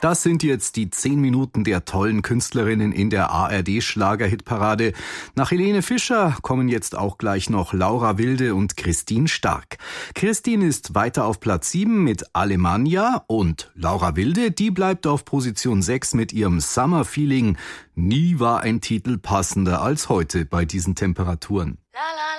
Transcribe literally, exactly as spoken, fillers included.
Das sind jetzt die zehn Minuten der tollen Künstlerinnen in der A R D-Schlager-Hitparade. Nach Helene Fischer kommen jetzt auch gleich noch Laura Wilde und Christine Stark. Christine ist weiter auf Platz sieben mit Alemannia und Laura Wilde, die bleibt auf Position sechs mit ihrem Summer Feeling. Nie war ein Titel passender als heute bei diesen Temperaturen. La, la.